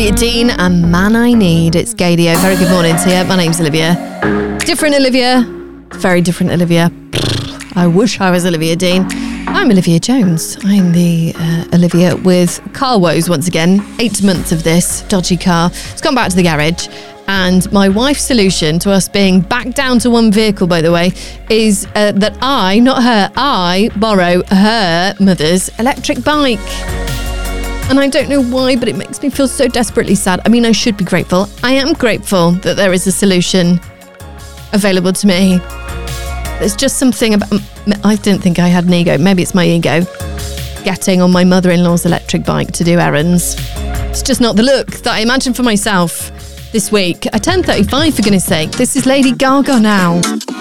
Olivia Dean and Man I Need. It's Gaydio. Very good morning to you. My name's Olivia. Different Olivia. Very different Olivia. I wish I was Olivia Dean. I'm Olivia Jones. I'm the Olivia with car woes once again. 8 months of this dodgy car. It's gone back to the garage. And my wife's solution to us being back down to one vehicle, by the way, is that I, not her, I borrow her mother's electric bike. And I don't know why, but it makes me feel so desperately sad. I mean, I should be grateful. I am grateful that there is a solution available to me. There's just something about... I didn't think I had an ego. Maybe it's my ego. Getting on my mother-in-law's electric bike to do errands. It's just not the look that I imagined for myself this week. I turned 35, for goodness sake. This is Lady Gaga now.